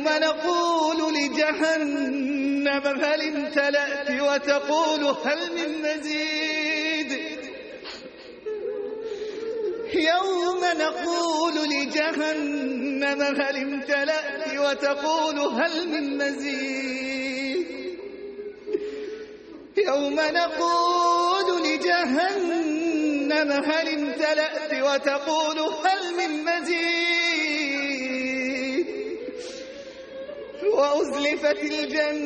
نقول لجهنم هل امتلأت وتقول هل من مزيد يوم نقول لجهنم هل امتلأت وتقول هل من مزيد يوم نقول لجهنم هل امتلأت وتقول هل من مزيد وأزلفت الجنة